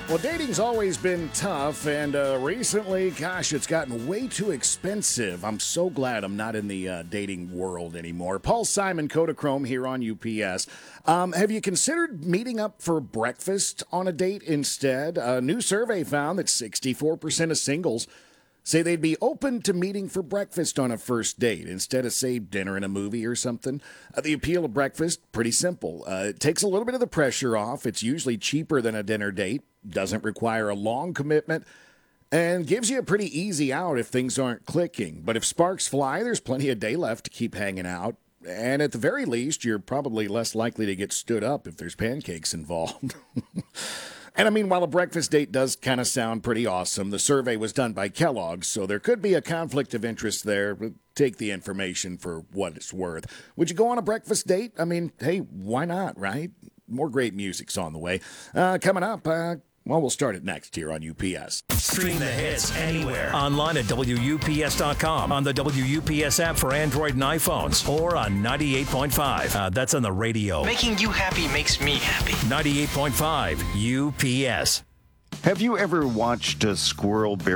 Well, dating's always been tough, and recently, gosh, it's gotten way too expensive. I'm so glad I'm not in the dating world anymore. Paul Simon, Kodachrome here on UPS. Have you considered meeting up for breakfast on a date instead? A new survey found that 64% of singles say they'd be open to meeting for breakfast on a first date instead of, say, dinner and a movie or something. The appeal of breakfast, pretty simple. It takes a little bit of the pressure off. It's usually cheaper than a dinner date, doesn't require a long commitment, and gives you a pretty easy out if things aren't clicking. But if sparks fly, there's plenty of day left to keep hanging out. And at the very least, you're probably less likely to get stood up if there's pancakes involved. And I mean, while a breakfast date does kind of sound pretty awesome, the survey was done by Kellogg's, so there could be a conflict of interest there, but take the information for what it's worth. Would you go on a breakfast date? I mean, hey, why not, right? More great music's on the way. Coming up, we'll start it next here on UPS. Stream the hits anywhere. Online at WUPS.com, on the WUPS app for Android and iPhones, or on 98.5. That's on the radio. Making you happy makes me happy. 98.5 UPS. Have you ever watched a squirrel